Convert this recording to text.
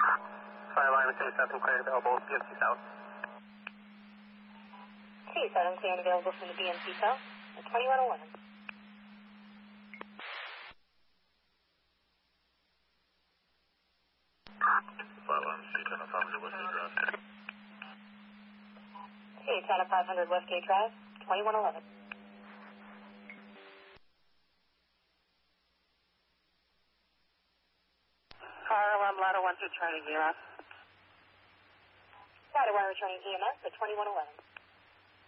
Fireline K7 clear available, BMC South. K7 clear and available from the BMC South at 2111. Fireline C10 500 Westgate Drive. K10 500 Westgate Drive, 2111. Car Ladder 1 returning EMS. Ladder 1 returning EMS at 2111.